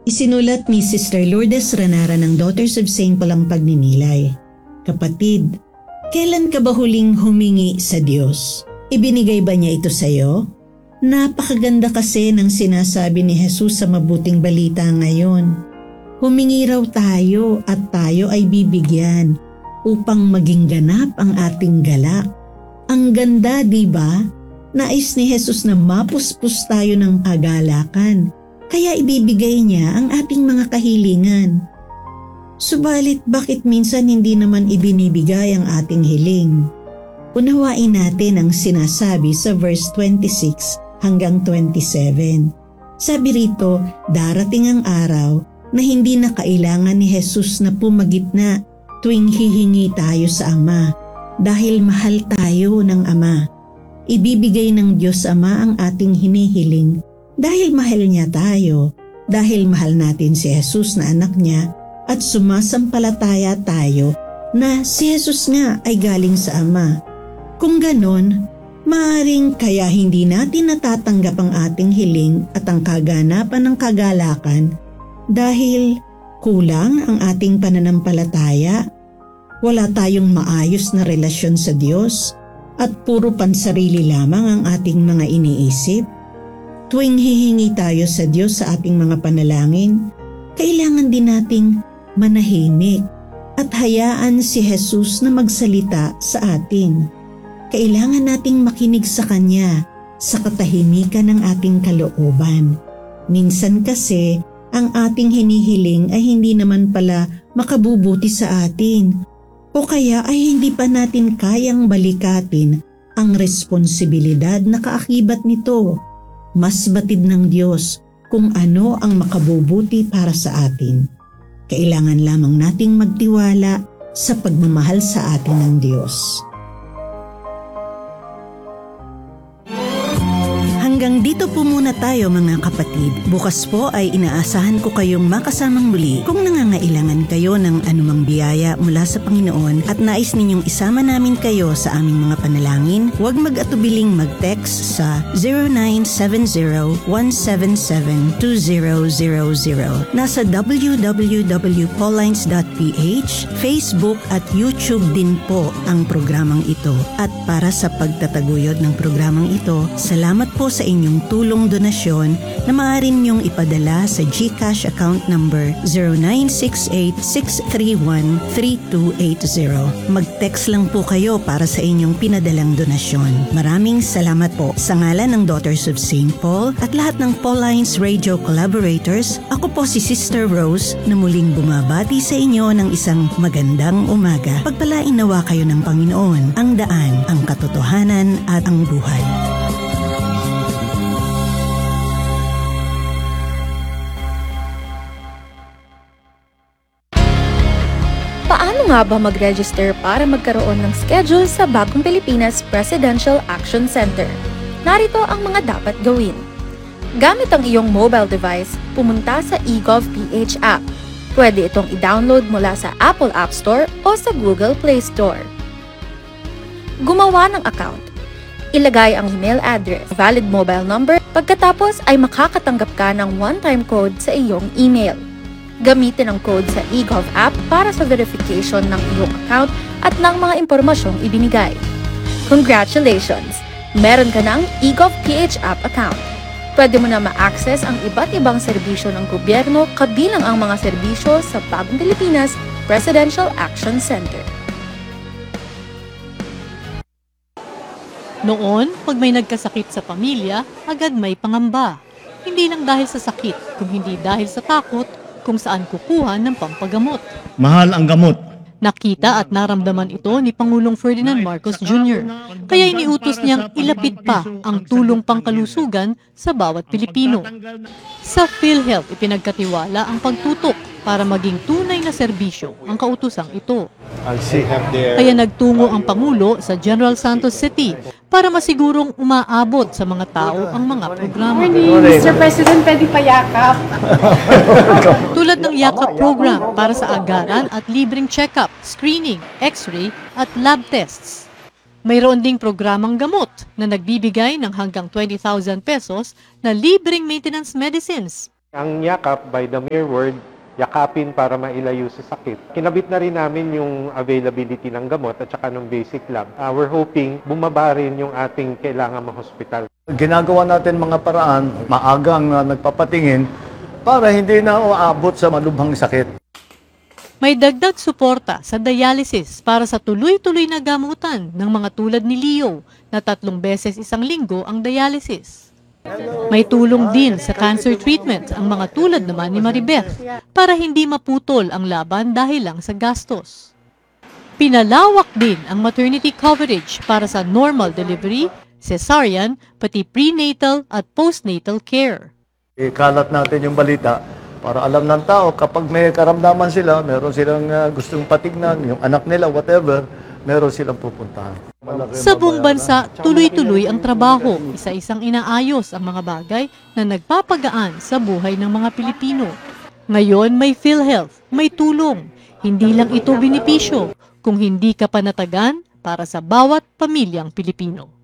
Isinulat ni Sister Lourdes Ranara ng Daughters of St. Paul ang pagninilay. Kapatid, kailan ka ba huling humingi sa Diyos? Ibinigay ba niya ito sa iyo? Napakaganda kasi ng sinasabi ni Jesus sa mabuting balita ngayon. Humingi raw tayo at tayo ay bibigyan upang maging ganap ang ating galak. Ang ganda, di ba? Nais ni Jesus na mapuspos tayo ng kagalakan. Kaya ibibigay niya ang ating mga kahilingan. Subalit bakit minsan hindi naman ibinibigay ang ating hiling? Unawain natin ang sinasabi sa verse 26 hanggang 27. Sabi rito, darating ang araw na hindi na kailangan ni Jesus na pumagitna tuwing hihingi tayo sa Ama dahil mahal tayo ng Ama. Ibibigay ng Diyos Ama ang ating hinihiling dahil mahal niya tayo, dahil mahal natin si Jesus na anak niya at sumasampalataya tayo na si Jesus nga ay galing sa Ama. Kung ganon, maaaring kaya hindi natin natatanggap ang ating hiling at ang kaganapan ng kagalakan dahil kulang ang ating pananampalataya, wala tayong maayos na relasyon sa Diyos at puro pansarili lamang ang ating mga iniisip. Tuwing hihingi tayo sa Diyos sa ating mga panalangin, kailangan din nating manahimik at hayaan si Jesus na magsalita sa atin. Kailangan nating makinig sa Kanya sa katahimikan ng ating kalooban. Minsan kasi, ang ating hinihiling ay hindi naman pala makabubuti sa atin o kaya ay hindi pa natin kayang balikatin ang responsibilidad na kaakibat nito. Mas batid ng Diyos kung ano ang makabubuti para sa atin. Kailangan lamang nating magtiwala sa pagmamahal sa atin ng Diyos. Hanggang dito po muna tayo mga kapatid. Bukas po ay inaasahan ko kayong makasamang muli. Kung nangangailangan kayo ng anumang biyaya mula sa Panginoon at nais ninyong isama namin kayo sa aming mga panalangin, huwag mag-atubiling mag-text sa 0970-177-2000. Nasa www.paullines.ph, Facebook at YouTube din po ang programang ito. At para sa pagtataguyod ng programang ito, salamat po sa inyong tulong donasyon na maaari niyong ipadala sa GCash account number 0968-631-3280. Mag-text lang po kayo para sa inyong pinadalang donasyon. Maraming salamat po. Sa ngalan ng Daughters of St. Paul at lahat ng Paullines Radio collaborators, ako po si Sister Rose na muling bumabati sa inyo ng isang magandang umaga. Pagpalain nawa kayo ng Panginoon, ang daan, ang katotohanan at ang buhay. Paano nga ba mag-register para magkaroon ng schedule sa Bagong Pilipinas Presidential Action Center? Narito ang mga dapat gawin. Gamit ang iyong mobile device, pumunta sa eGov.ph app. Pwede itong i-download mula sa Apple App Store o sa Google Play Store. Gumawa ng account. Ilagay ang email address, valid mobile number, pagkatapos ay makakatanggap ka ng one-time code sa iyong email. Gamitin ang code sa eGov app para sa verification ng iyong account at ng mga impormasyong ibinigay. Congratulations! Meron ka ng eGov.ph app account. Pwede mo na ma-access ang iba't ibang serbisyo ng gobyerno kabilang ang mga serbisyo sa Bagong Pilipinas Presidential Action Center. Noon, pag may nagkasakit sa pamilya, agad may pangamba. Hindi lang dahil sa sakit, kung hindi dahil sa takot kung saan kukuha ng pampagamot. Mahal ang gamot. Nakita at naramdaman ito ni Pangulong Ferdinand Marcos Jr. Kaya iniutos niyang ilapit pa ang tulong pangkalusugan sa bawat Pilipino. Sa PhilHealth, ipinagkatiwala ang pagtutok para maging tunay na serbisyo ang kautosang ito. Kaya nagtungo ang Pangulo sa General Santos City para masigurong umaabot sa mga tao ang mga programa. Mr. President, pwede payakap. Tulad ng Yakap program para sa agaran at libreng check-up, screening, x-ray at lab tests. Mayroon ding programang gamot na nagbibigay ng hanggang 20,000 pesos na libreng maintenance medicines. Ang yakap by the mere word, yakapin para mailayo sa sakit. Kinabit na rin namin yung availability ng gamot at saka ng basic lab. We're hoping bumaba rin yung ating kailangan ma-hospital. Ginagawa natin mga paraan, maagang nagpapatingin para hindi na uabot sa malubhang sakit. May dagdag suporta sa dialysis para sa tuloy-tuloy na gamutan ng mga tulad ni Leo na 3 beses isang linggo ang dialysis. May tulong din sa cancer treatment ang mga tulad naman ni Maribeth para hindi maputol ang laban dahil lang sa gastos. Pinalawak din ang maternity coverage para sa normal delivery, cesarean, pati prenatal at postnatal care. Ikalat natin yung balita para alam ng tao kapag may karamdaman sila, meron silang gustong patignan, yung anak nila, whatever, meron silang pupuntahan. Sa buong bansa, tuloy-tuloy ang trabaho, isa-isang inaayos ang mga bagay na nagpapagaan sa buhay ng mga Pilipino. Ngayon may PhilHealth, may tulong. Hindi lang ito benepisyo, kung hindi ka panatagan para sa bawat pamilyang Pilipino.